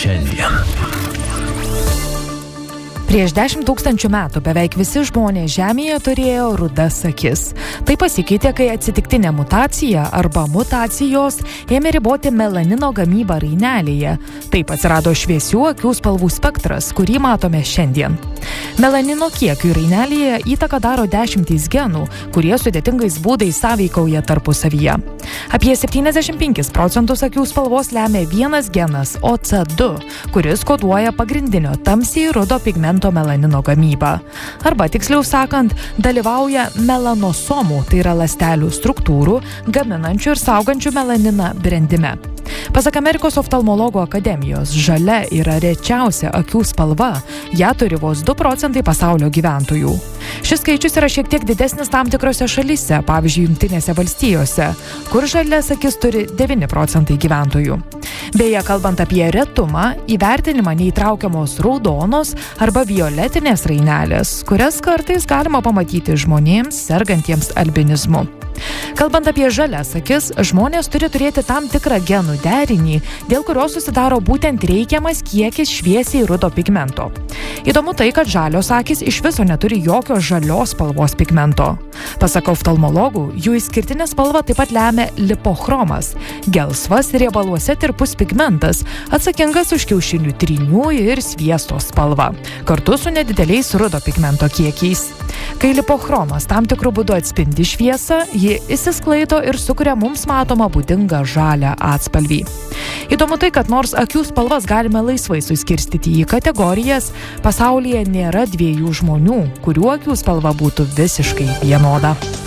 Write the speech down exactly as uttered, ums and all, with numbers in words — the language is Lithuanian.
šiandien. Prieš dešimt tūkstančių metų beveik visi žmonės Žemėje turėjo rudas akis. Tai pasikeitė, kai atsitiktinė mutacija arba mutacijos ėmė riboti melanino gamybą rainelėje. Taip atsirado šviesių akių spalvų spektras, kurį matome šiandien. Melanino kiekiui rainelėje įtaką daro dešimtys genų, kurie sudėtingais būdais sąveikauja tarpusavyje. Apie septyniasdešimt penkis procentus akių spalvos lemia vienas genas O C du, kuris koduoja pagrindinio tamsiai rudo pigmento melanino gamybą. Arba tiksliau sakant, dalyvauja melanosomų, tai yra ląstelių struktūrų, gaminančių ir saugančių melaniną brendime. Pasak Amerikos oftalmologų akademijos, žalia yra rečiausia akių spalva, ją turi vos du procentai pasaulio gyventojų. Šis skaičius yra šiek tiek didesnis tam tikrose šalyse, pavyzdžiui, Jungtinėse valstijose, kur žalias akis turi devyni procentai gyventojų. Beje, kalbant apie retumą, į vertinimą neįtraukiamos raudonos arba violetinės rainelės, kurias kartais galima pamatyti žmonėms sergantiems albinizmu. Kalbant apie žalias akis, žmonės turi turėti tam tikrą genų derinį, dėl kurio susidaro būtent reikiamas kiekis šviesiai rudo pigmento. Įdomu tai, kad žalios akys iš viso neturi jokio žalios spalvos pigmento. Pasak oftalmologų, jų išskirtinę spalvą taip pat lemia lipochromas, gelsvas riebaluose tirpus pigmentas, atsakingas už kiaušinių trynių ir sviesto spalvą, kartu su nedideliais rudo pigmento kiekiais. Kai lipochromas tam tikrų būdų atspindi šviesą, ji išsisklaido ir sukuria mums matomą būdingą žalią atspalvį. Įdomu tai, kad nors akių spalvas galime laisvai suskirstyti į kategorijas, pasaulyje nėra dviejų žmonių, kurių akių spalva būtų visiškai vienoda.